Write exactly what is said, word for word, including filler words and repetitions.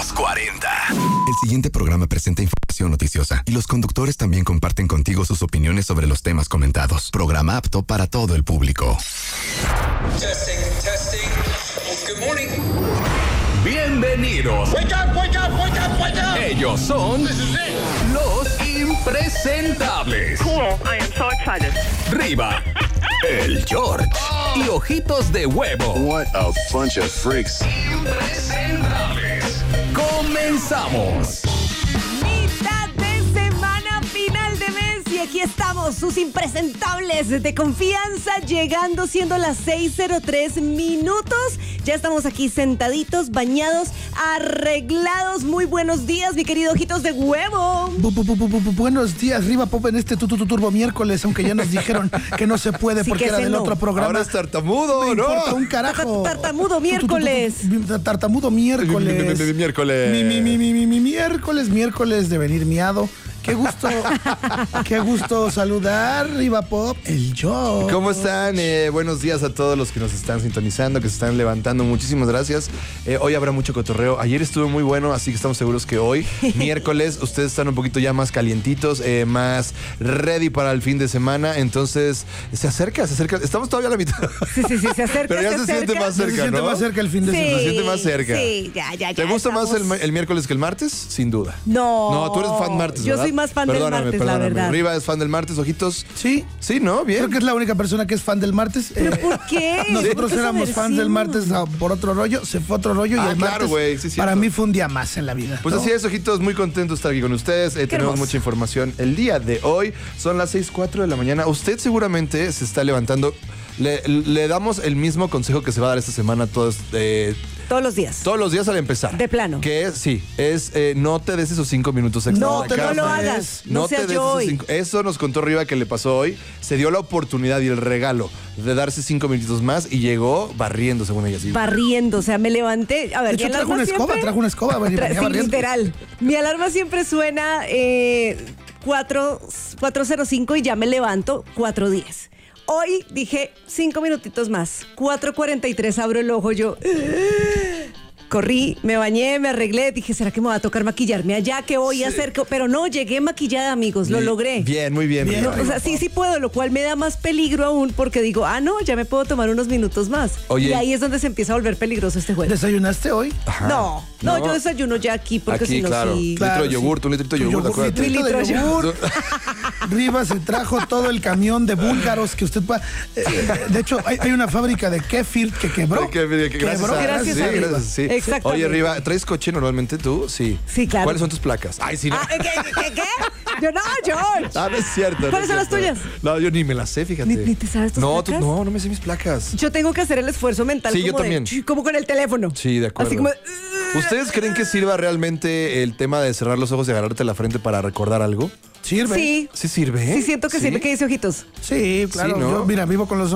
Los cuarenta. El siguiente programa presenta información noticiosa y los conductores también comparten contigo sus opiniones sobre los temas comentados. Programa apto para todo el público. Testing, testing. Good morning. Bienvenidos. Wake up, wake up, wake up, wake up. Ellos son los impresentables. Cool, I am so excited. Riva, el George y Ojitos de Huevo. What a bunch of freaks. Impresentables. Comenzamos. Mitad de semana, final de mes. Y aquí estamos, sus impresentables de confianza, llegando siendo las seis cero tres minutos. Ya estamos aquí sentaditos, bañados, arreglados. Muy buenos días, mi querido Ojitos de Huevo. Bu, bu, bu, bu, bu, buenos días, Riva Pop, en este tu, tu, tu, Turbo Miércoles, aunque ya nos dijeron que no se puede Sí, porque que era ese del no. otro programa. Ahora es tartamudo, Me ¿no? importa un carajo. Tartamudo miércoles. Tu, tu, tu, tu, Tartamudo miércoles. Miércoles. Mi, mi, mi, mi, mi, mi miércoles, miércoles de venir miado. Qué gusto, qué gusto saludar, Riva Pop, el yo. ¿Cómo están? Eh, buenos días a todos los que nos están sintonizando, que se están levantando. Muchísimas gracias. Eh, hoy habrá mucho cotorreo. Ayer estuvo muy bueno, así que estamos seguros que hoy, miércoles, ustedes están un poquito ya más calientitos, eh, más ready para el fin de semana. Entonces, se acerca, se acerca. Estamos todavía a la mitad. Sí, sí, sí, se acerca. Pero ya se, se siente acerca. más Se cerca, siente ¿no? más cerca el fin de Sí. semana. Se siente más cerca. Sí, ya, ya, ya. ¿Te gusta estamos... más el, el miércoles que el martes? Sin duda. No. No, tú eres fan martes, Yo ¿verdad? soy más fan Perdóname, del martes, perdóname. la verdad. Riva es fan del martes, Ojitos. Sí, Sí, ¿no? Bien. creo que es la única persona que es fan del martes. ¿Pero Eh, por qué? Nosotros ¿Por qué éramos fans del subversivo? martes ah, por otro rollo, se fue otro rollo Ah, y el claro, martes güey, sí, cierto. para mí fue un día más en la vida. Pues ¿no? así es, Ojitos, muy contento de estar aquí con ustedes. Eh, tenemos hermoso. mucha información el día de hoy. Son las seis cuatro de la mañana. Usted seguramente se está levantando. Le, le damos el mismo consejo que se va a dar esta semana a todos, eh, Todos los días. todos los días al empezar. De plano. Que es, sí, es eh, no te des esos cinco minutos extra. No, en no la lo cama. hagas. No, No te seas des yo esos hoy. cinco. Eso nos contó Riva que le pasó hoy. Se dio la oportunidad y el regalo de darse cinco minutitos más y llegó barriendo, según ella. Sí. Barriendo, o sea, me levanté. A ver, De hecho, mi trajo alarma una escoba, siempre- trajo una escoba. venía- Tra- venía sí, barriendo. literal. Mi alarma siempre suena eh, cuatro cero cinco y ya me levanto cuatro diez. Hoy dije cinco minutitos más. cuatro cuarenta y tres abro el ojo yo. Corrí, me bañé, me arreglé, dije, ¿será que me va a tocar maquillarme allá? ¿Qué voy a hacer? Pero no, llegué maquillada, amigos, lo logré. Bien, muy bien. Bien. Riva. No, o sea, sí, sí puedo, lo cual me da más peligro aún porque digo, ah, no, ya me puedo tomar unos minutos más. Oye. Y ahí es donde se empieza a volver peligroso este juego. ¿Desayunaste hoy? Ajá. No, no, No. yo desayuno ya aquí porque Aquí, si no, claro. sí. Claro. litro de yogur, tu litrito de yogur, Tu acuérdate. litrito de Mi litro de yogur. Riva se trajo todo el camión de búlgaros que usted pueda. eh, de hecho, hay, hay una fábrica de kéfir que quebró. Que- que- que gracias Quebró. a, Gracias sí, a Riva. gracias, sí. Exactamente. Oye, Riva, ¿traes coche normalmente tú? Sí. Sí, claro. ¿Cuáles son tus placas? Ay, sí, no. Ah, ¿qué, qué, qué? Yo no, George. Ah, no es cierto. no ¿Cuáles es son las cierto. tuyas? No, yo ni me las sé, fíjate. ¿Ni- ni te sabes tus no, tú- placas? no, no me sé mis placas. Yo tengo que hacer el esfuerzo mental Sí, como yo de- también. ch- como con el teléfono. Sí, de acuerdo. Así como de- ¿Ustedes creen que sirva realmente el tema de cerrar los ojos y agarrarte la frente para recordar algo? Sirve. Sí. ¿Sí sirve? Sí, siento que ¿Sí? sirve. ¿Qué dice Ojitos? Sí, claro. Sí, ¿no? Yo, mira, vivo con los